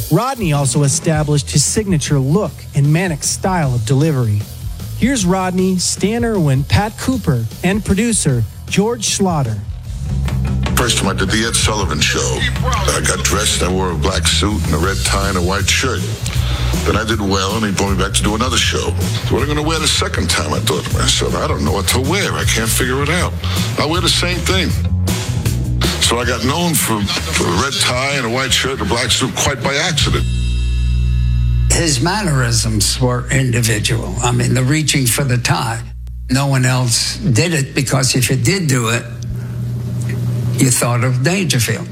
Rodney also established his signature look and manic style of delivery. Here's Rodney, Stan Irwin, Pat Cooper, and producer George Schlatter. First time I did the Ed Sullivan Show. I got dressed, I wore a black suit and a red tie and a white shirt. Then I did well, and he brought me back to do another show. What am I going to wear the second time? I thought to myself, I don't know what to wear. I can't figure it out. I'll wear the same thing. So I got known for a red tie and a white shirt and a black suit quite by accident. His mannerisms were individual. I mean, the reaching for the tie. No one else did it, because if you did do it, you thought of Dangerfield.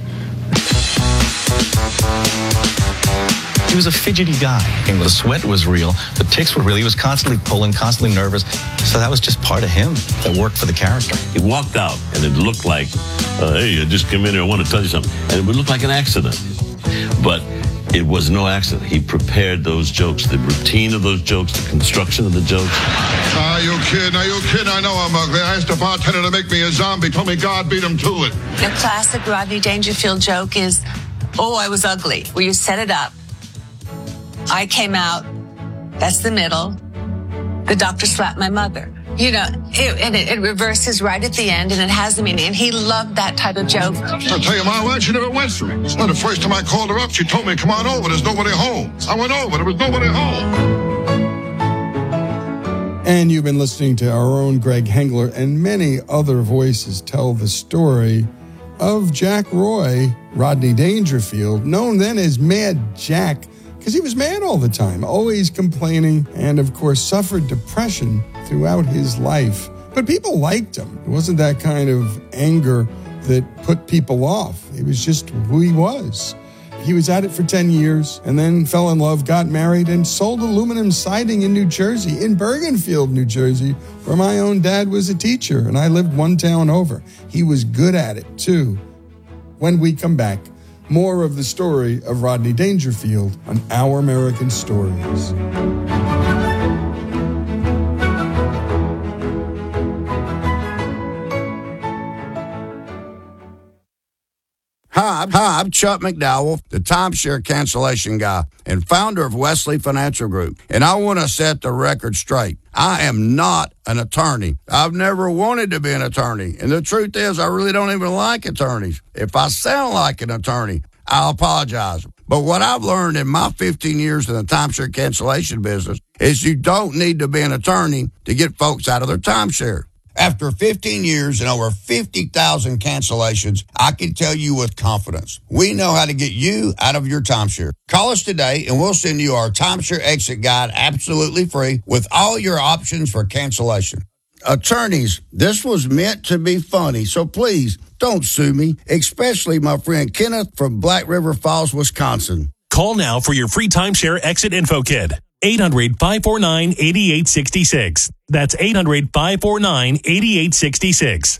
He was a fidgety guy. And the sweat was real. The tics were real. He was constantly pulling, constantly nervous. So that was just part of him that worked for the character. He walked out, and it looked like, hey, I just came in here, I want to tell you something. And it would look like an accident. But it was no accident. He prepared those jokes, the routine of those jokes, the construction of the jokes. Are you kidding? Are you kidding? I know I'm ugly. I asked the bartender to make me a zombie. Told me God beat him to it. The classic Rodney Dangerfield joke is, oh, I was ugly. Where you set it up. I came out. That's the middle. The doctor slapped my mother. You know, it reverses right at the end, and it has the meaning. And he loved that type of joke. I'll tell you, my wife, she never went for me. Well, the first time I called her up, she told me, come on over. There's nobody home. I went over. There was nobody home. And you've been listening to our own Greg Hengler, and many other voices tell the story of Jack Roy, Rodney Dangerfield, known then as Mad Jack, because he was mad all the time, always complaining, and of course suffered depression throughout his life. But people liked him. It wasn't that kind of anger that put people off. It was just who he was. He was at it for 10 years and then fell in love, got married, and sold aluminum siding in New Jersey, in Bergenfield, New Jersey, where my own dad was a teacher, and I lived one town over. He was good at it, too. When we come back, more of the story of Rodney Dangerfield on Our American Stories. Hi, I'm Chuck McDowell, the timeshare cancellation guy and founder of Wesley Financial Group. And I want to set the record straight. I am not an attorney. I've never wanted to be an attorney. And the truth is, I really don't even like attorneys. If I sound like an attorney, I'll apologize. But what I've learned in my 15 years in the timeshare cancellation business is you don't need to be an attorney to get folks out of their timeshare. After 15 years and over 50,000 cancellations, I can tell you with confidence, we know how to get you out of your timeshare. Call us today and we'll send you our timeshare exit guide absolutely free with all your options for cancellation. Attorneys, this was meant to be funny, so please don't sue me, especially my friend Kenneth from Black River Falls, Wisconsin. Call now for your free timeshare exit info kit. 800-549-8866. That's 800-549-8866.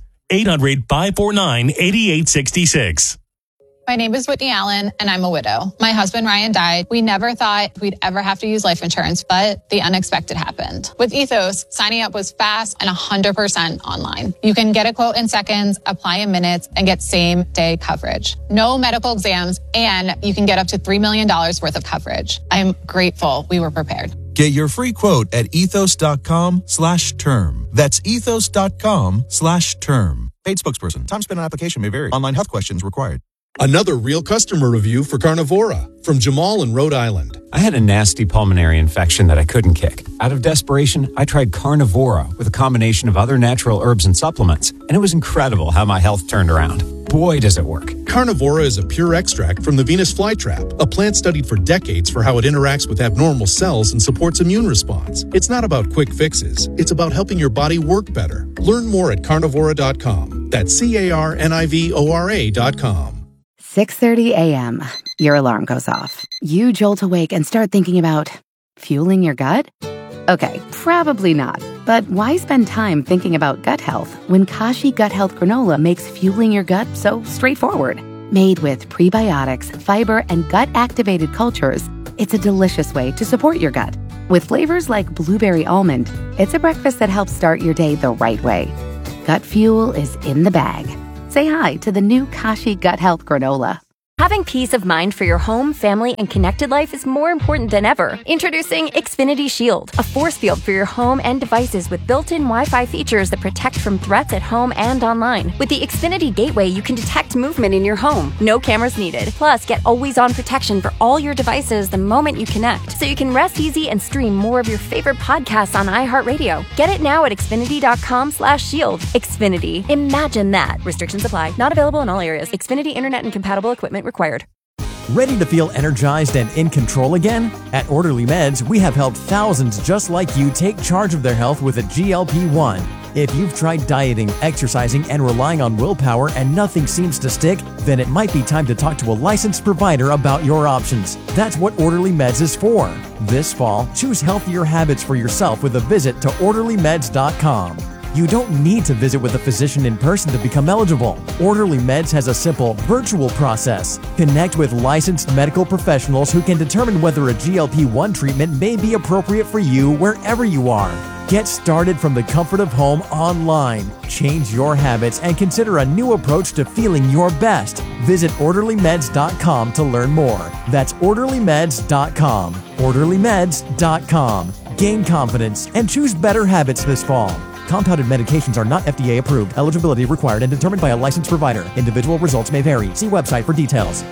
800-549-8866. My name is Whitney Allen, and I'm a widow. My husband, Ryan, died. We never thought we'd ever have to use life insurance, but the unexpected happened. With Ethos, signing up was fast and 100% online. You can get a quote in seconds, apply in minutes, and get same-day coverage. No medical exams, and you can get up to $3 million worth of coverage. I'm grateful we were prepared. Get your free quote at ethos.com/term. That's ethos.com/term. Paid spokesperson. Time spent on application may vary. Online health questions required. Another real customer review for Carnivora from Jamal in Rhode Island. I had a nasty pulmonary infection that I couldn't kick. Out of desperation, I tried Carnivora with a combination of other natural herbs and supplements, and it was incredible how my health turned around. Boy, does it work. Carnivora is a pure extract from the Venus flytrap, a plant studied for decades for how it interacts with abnormal cells and supports immune response. It's not about quick fixes. It's about helping your body work better. Learn more at carnivora.com. That's CARNIVORA.com. 6:30 a.m. Your alarm goes off. You jolt awake and start thinking about fueling your gut? Okay, probably not. But why spend time thinking about gut health when Kashi Gut Health Granola makes fueling your gut so straightforward? Made with prebiotics, fiber, and gut-activated cultures, it's a delicious way to support your gut. With flavors like blueberry almond, it's a breakfast that helps start your day the right way. Gut fuel is in the bag. Say hi to the new Kashi Gut Health Granola. Having peace of mind for your home, family, and connected life is more important than ever. Introducing Xfinity Shield, a force field for your home and devices with built-in Wi-Fi features that protect from threats at home and online. With the Xfinity Gateway, you can detect movement in your home. No cameras needed. Plus, get always-on protection for all your devices the moment you connect, so you can rest easy and stream more of your favorite podcasts on iHeartRadio. Get it now at Xfinity.com/shield. Xfinity. Imagine that. Restrictions apply. Not available in all areas. Xfinity Internet and compatible equipment required. Ready to feel energized and in control again? At Orderly Meds, we have helped thousands just like you take charge of their health with a GLP-1. If you've tried dieting, exercising, and relying on willpower and nothing seems to stick, then it might be time to talk to a licensed provider about your options. That's what Orderly Meds is for. This fall, choose healthier habits for yourself with a visit to OrderlyMeds.com. You don't need to visit with a physician in person to become eligible. Orderly Meds has a simple, virtual process. Connect with licensed medical professionals who can determine whether a GLP-1 treatment may be appropriate for you wherever you are. Get started from the comfort of home online. Change your habits and consider a new approach to feeling your best. Visit OrderlyMeds.com to learn more. That's OrderlyMeds.com. OrderlyMeds.com. Gain confidence and choose better habits this fall. Compounded medications are not FDA approved. Eligibility required and determined by a licensed provider. Individual results may vary. See website for details.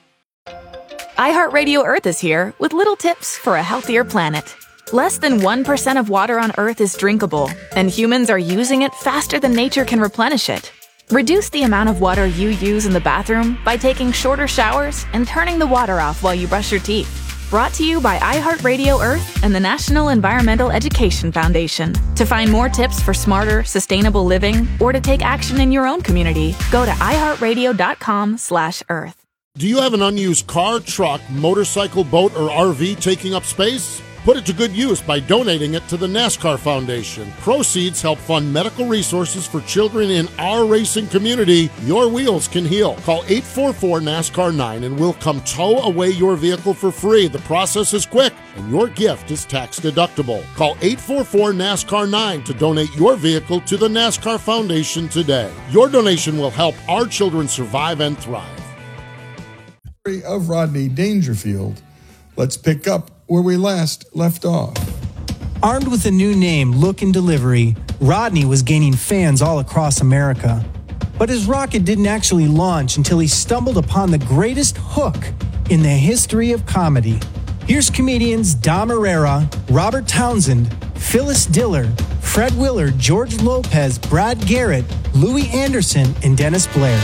iHeartRadio Earth is here with little tips for a healthier planet. Less than 1% of water on Earth is drinkable, and humans are using it faster than nature can replenish it. Reduce the amount of water you use in the bathroom by taking shorter showers and turning the water off while you brush your teeth. Brought to you by iHeartRadio Earth and the National Environmental Education Foundation. To find more tips for smarter, sustainable living or to take action in your own community, go to iHeartRadio.com/Earth. Do you have an unused car, truck, motorcycle, boat, or RV taking up space? Put it to good use by donating it to the NASCAR Foundation. Proceeds help fund medical resources for children in our racing community. Your wheels can heal. Call 844-NASCAR-9 and we'll come tow away your vehicle for free. The process is quick and your gift is tax deductible. Call 844-NASCAR-9 to donate your vehicle to the NASCAR Foundation today. Your donation will help our children survive and thrive. Of Rodney Dangerfield. Let's pick up where we last left off. Armed with a new name, look, and delivery, Rodney was gaining fans all across America. But his rocket didn't actually launch until he stumbled upon the greatest hook in the history of comedy. Here's comedians Dom Herrera, Robert Townsend, Phyllis Diller, Fred Willard, George Lopez, Brad Garrett, Louis Anderson, and Dennis Blair.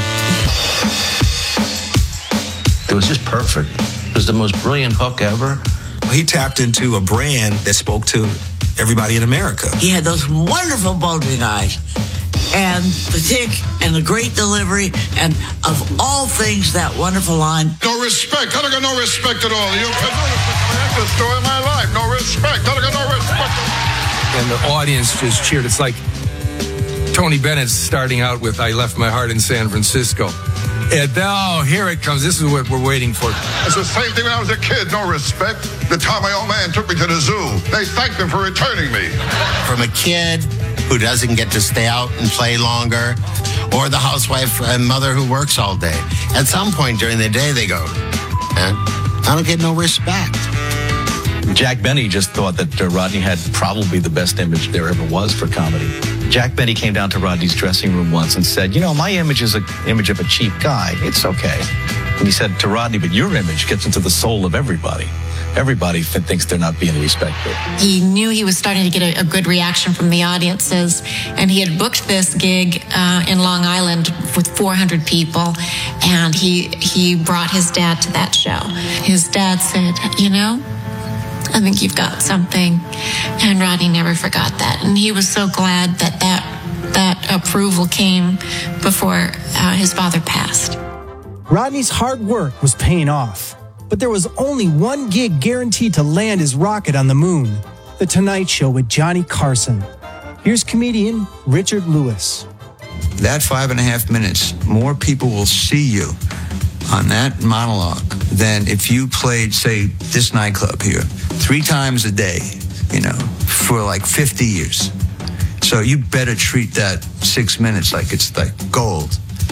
It was just perfect. It was the most brilliant hook ever. He tapped into a brand that spoke to everybody in America. He had those wonderful bulging eyes and the tick and the great delivery and of all things that wonderful line. No respect. I don't got no respect at all. You have no respect for the actor story of my life. No respect. I don't got no respect. And the audience just cheered. It's like Tony Bennett's starting out with I Left My Heart in San Francisco. And now, here it comes. This is what we're waiting for. It's the same thing when I was a kid. No respect. The time my old man took me to the zoo, they thanked him for returning me. From a kid who doesn't get to stay out and play longer, or the housewife and mother who works all day. At some point during the day, they go, I don't get no respect. Jack Benny just thought that Rodney had probably the best image there ever was for comedy. Jack Benny came down to Rodney's dressing room once and said, my image is an image of a cheap guy. It's okay. And he said to Rodney, but your image gets into the soul of everybody. Everybody thinks they're not being respected. He knew he was starting to get a good reaction from the audiences, and he had booked this gig in Long Island with 400 people, and he brought his dad to that show. His dad said, I think you've got something. And Rodney never forgot that. And he was so glad that approval came before his father passed. Rodney's hard work was paying off. But there was only one gig guaranteed to land his rocket on the moon. The Tonight Show with Johnny Carson. Here's comedian Richard Lewis. That 5.5 minutes, more people will see you on that monologue than if you played, say, this nightclub here 3 times a day, for like 50 years. So you better treat that 6 minutes like it's like gold.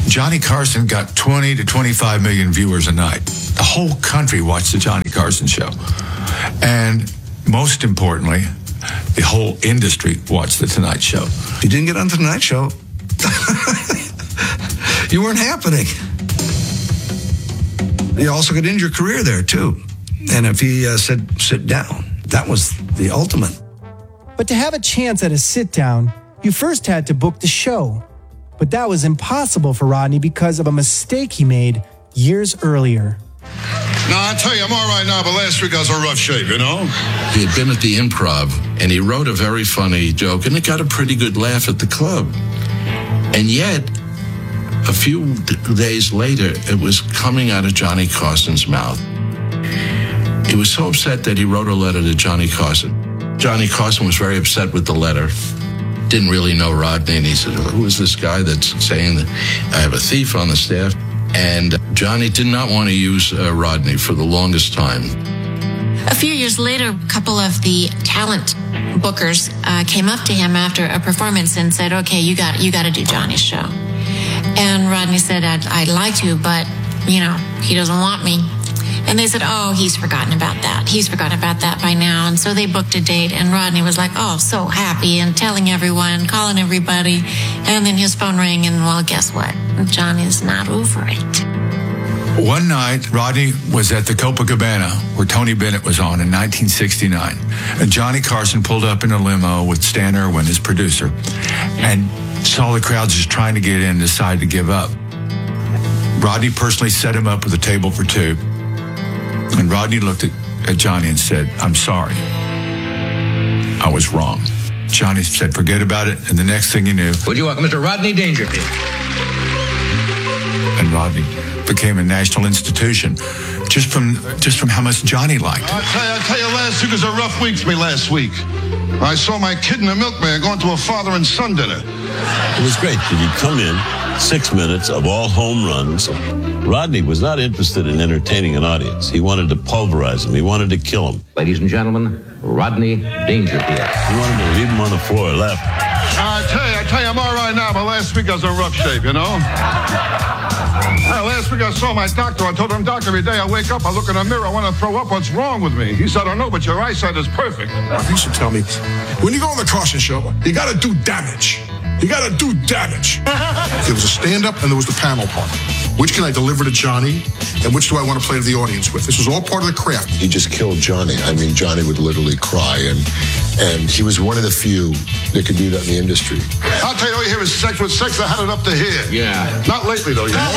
Johnny Carson got 20 to 25 million viewers a night. The whole country watched the Johnny Carson show. And most importantly, the whole industry watched the Tonight Show. If you didn't get on the Tonight Show, you weren't happening. You also could end your career there, too. And if he said, sit down, that was the ultimate. But to have a chance at a sit-down, you first had to book the show. But that was impossible for Rodney because of a mistake he made years earlier. Now, I tell you, I'm all right now, but last week I was in rough shape, you know? He had been at the Improv, and he wrote a very funny joke, and it got a pretty good laugh at the club. And yet, a few days later, it was coming out of Johnny Carson's mouth. He was so upset that he wrote a letter to Johnny Carson. Johnny Carson was very upset with the letter. Didn't really know Rodney, and he said, who is this guy that's saying that I have a thief on the staff? And Johnny did not want to use Rodney for the longest time. A few years later, a couple of the talent bookers came up to him after a performance and said, okay, you got to do Johnny's show. And Rodney said, I'd like to, but, you know, he doesn't want me. And they said, oh, he's forgotten about that. He's forgotten about that by now. And so they booked a date, and Rodney was like, oh, so happy, and telling everyone, calling everybody. And then his phone rang, and, well, guess what? Johnny's not over it. One night, Rodney was at the Copacabana, where Tony Bennett was on in 1969. And Johnny Carson pulled up in a limo with Stan Irwin, his producer, and saw the crowd just trying to get in and decided to give up. Rodney personally set him up with a table for two. And Rodney looked at Johnny and said, I'm sorry. I was wrong. Johnny said, forget about it. And the next thing he knew... Would you welcome Mr. Rodney Dangerfield? And Rodney became a national institution just from how much Johnny liked. I tell you, last week was a rough week for me last week. I saw my kid and the milkman going to a father and son dinner. It was great that he'd come in, 6 minutes of all home runs. Rodney was not interested in entertaining an audience. He wanted to pulverize them. He wanted to kill them. Ladies and gentlemen, Rodney Dangerfield. He wanted to leave him on the floor left. I tell you, I'm all right now, but last week I was in rough shape, you know? Last week I saw my doctor. I told him, doctor, every day I wake up, I look in the mirror, I want to throw up. What's wrong with me? He said, I don't know, but your eyesight is perfect. You should tell me, when you go on the Carson show, you got to do damage. You got to do damage. There was a stand-up and there was the panel part. Which can I deliver to Johnny, and which do I want to play to the audience with? This was all part of the craft. He just killed Johnny. I mean, Johnny would literally cry, and he was one of the few that could do that in the industry. I'll tell you, all you hear is sex. With sex, I had it up to here. Yeah. Not lately, though, you know?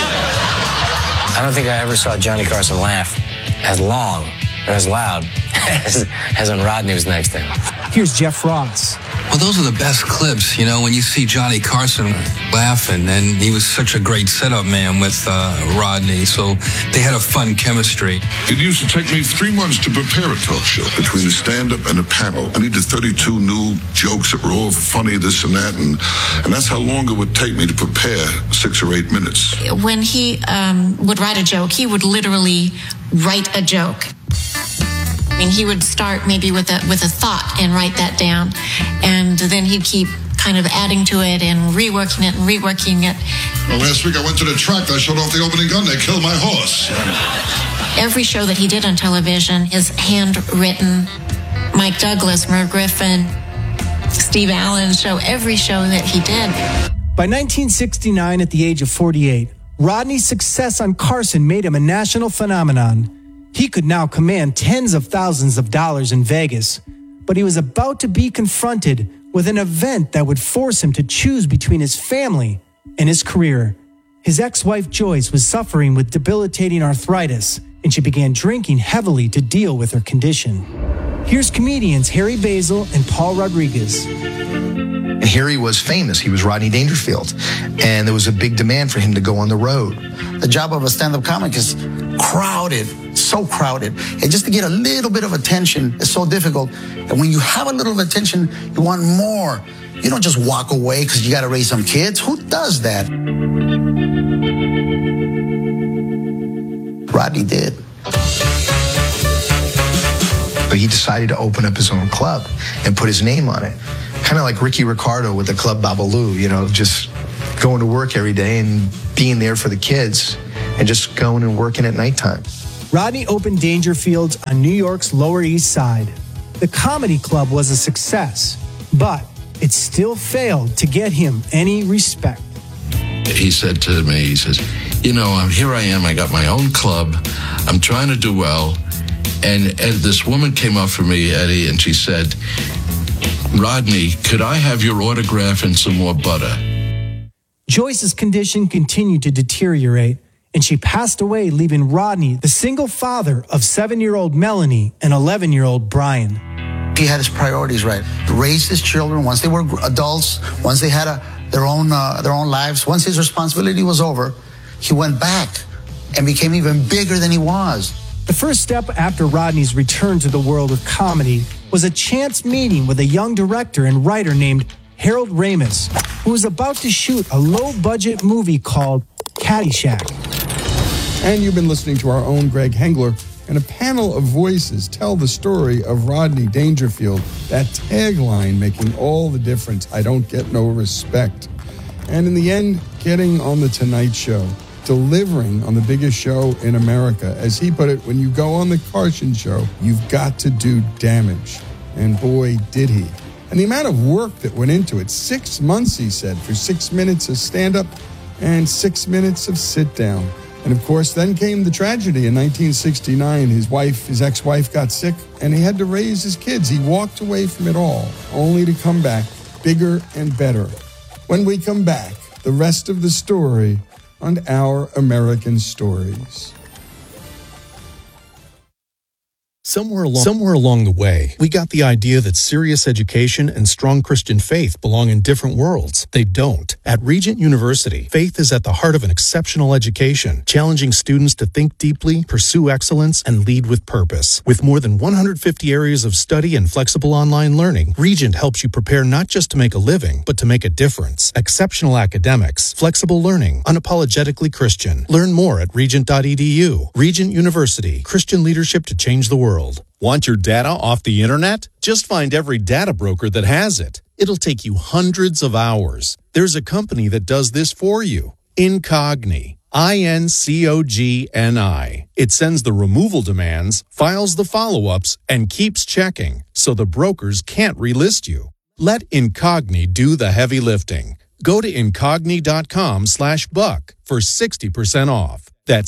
I don't think I ever saw Johnny Carson laugh as long or as loud as when Rodney was next to him. Here's Jeff Ross. Well, those are the best clips, you know, when you see Johnny Carson laughing, and he was such a great setup man with Rodney, so they had a fun chemistry. It used to take me 3 months to prepare a talk show. Between the stand-up and the panel, I needed 32 new jokes that were all funny, this and that, and that's how long it would take me to prepare 6 or 8 minutes. When he would write a joke, he would literally write a joke. I mean, he would start maybe with a thought and write that down, and then he'd keep kind of adding to it and reworking it and reworking it. Well, last week I went to the track. I showed off the opening gun. They killed my horse. Every show that he did on television is handwritten. Mike Douglas, Merv Griffin, Steve Allen's show, every show that he did. By 1969, at the age of 48, Rodney's success on Carson made him a national phenomenon. He could now command tens of thousands of dollars in Vegas, but he was about to be confronted with an event that would force him to choose between his family and his career. His ex-wife Joyce was suffering with debilitating arthritis, and she began drinking heavily to deal with her condition. Here's comedians Harry Basil and Paul Rodriguez. And Harry was famous. He was Rodney Dangerfield, and there was a big demand for him to go on the road. The job of a stand-up comic is crowded, so crowded. And just to get a little bit of attention is so difficult. And when you have a little attention, you want more. You don't just walk away because you got to raise some kids. Who does that? Rodney did. But he decided to open up his own club and put his name on it. Kind of like Ricky Ricardo with the Club Babalu, you know, just going to work every day and being there for the kids and just going and working at nighttime. Rodney opened Dangerfields on New York's Lower East Side. The comedy club was a success, but it still failed to get him any respect. He said to me, he says, here I am, I got my own club, I'm trying to do well, and this woman came up for me, Eddie, and she said, Rodney, could I have your autograph and some more butter? Joyce's condition continued to deteriorate, and she passed away, leaving Rodney the single father of 7-year-old Melanie and 11-year-old Brian. He had his priorities right. Raised his children once they were adults, once they had their own lives, once his responsibility was over, he went back and became even bigger than he was. The first step after Rodney's return to the world of comedy was a chance meeting with a young director and writer named Harold Ramis, who was about to shoot a low-budget movie called Caddyshack. And you've been listening to our own Greg Hengler, and a panel of voices tell the story of Rodney Dangerfield, that tagline making all the difference, I don't get no respect. And in the end, getting on The Tonight Show, delivering on the biggest show in America. As he put it, when you go on The Carson Show, you've got to do damage. And boy, did he. And the amount of work that went into it, 6 months, he said, for 6 minutes of stand-up and 6 minutes of sit-down. And of course, then came the tragedy in 1969. His ex-wife got sick, and he had to raise his kids. He walked away from it all, only to come back bigger and better. When we come back, the rest of the story on Our American Stories. Somewhere along the way, we got the idea that serious education and strong Christian faith belong in different worlds. They don't. At Regent University, faith is at the heart of an exceptional education, challenging students to think deeply, pursue excellence, and lead with purpose. With more than 150 areas of study and flexible online learning, Regent helps you prepare not just to make a living, but to make a difference. Exceptional academics, flexible learning, unapologetically Christian. Learn more at regent.edu. Regent University, Christian leadership to change the world. Want your data off the internet? Just find every data broker that has it. It'll take you hundreds of hours. There's a company that does this for you. Incogni. INCOGNI. It sends the removal demands, files the follow-ups, and keeps checking, so the brokers can't relist you. Let Incogni do the heavy lifting. Go to incogni.com/buck for 60% off. That's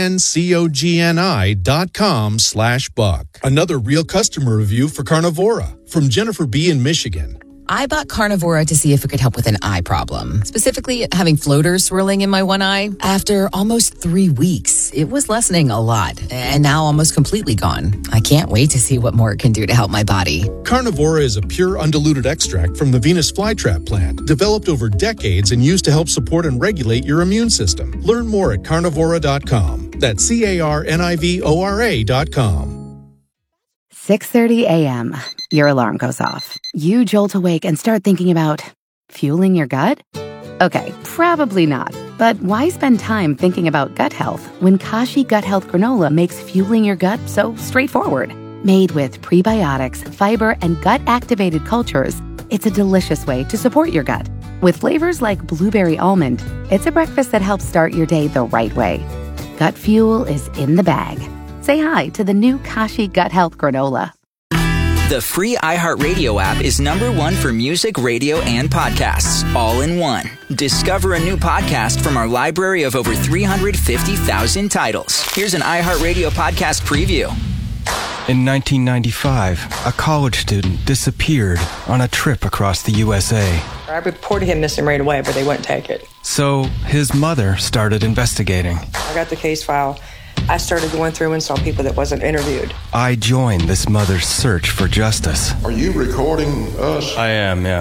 INCOGNI.com/buck. Another real customer review for Carnivora from Jennifer B. in Michigan. I bought Carnivora to see if it could help with an eye problem, specifically having floaters swirling in my one eye. After almost 3 weeks, it was lessening a lot, and now almost completely gone. I can't wait to see what more it can do to help my body. Carnivora is a pure undiluted extract from the Venus flytrap plant, developed over decades and used to help support and regulate your immune system. Learn more at carnivora.com. That's CARNIVORA.com. 6:30 a.m. Your alarm goes off. You jolt awake and start thinking about fueling your gut? Okay, probably not. But why spend time thinking about gut health when Kashi Gut Health Granola makes fueling your gut so straightforward? Made with prebiotics, fiber, and gut-activated cultures, it's a delicious way to support your gut. With flavors like blueberry almond, it's a breakfast that helps start your day the right way. Gut fuel is in the bag. Say hi to the new Kashi Gut Health Granola. The free iHeartRadio app is #1 for music, radio, and podcasts, all in one. Discover a new podcast from our library of over 350,000 titles. Here's an iHeartRadio podcast preview. In 1995, a college student disappeared on a trip across the USA. I reported him missing right away, but they wouldn't take it. So his mother started investigating. I got the case file. I started going through and saw people that wasn't interviewed. I joined this mother's search for justice. Are you recording us? I am, yeah.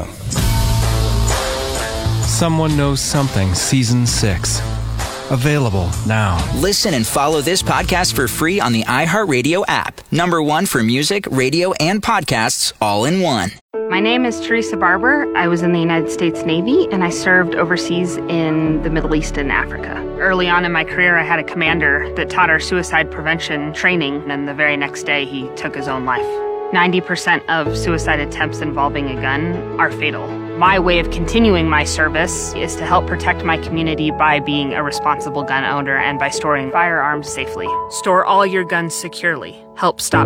Someone Knows Something, Season 6. Available now. Listen and follow this podcast for free on the iHeartRadio app. #1 for music, radio, and podcasts, all in one. My name is Teresa Barber. I was in the United States Navy, and I served overseas in the Middle East and Africa. Early on in my career, I had a commander that taught our suicide prevention training, and the very next day, he took his own life. 90% of suicide attempts involving a gun are fatal. My way of continuing my service is to help protect my community by being a responsible gun owner and by storing firearms safely. Store all your guns securely. Help stop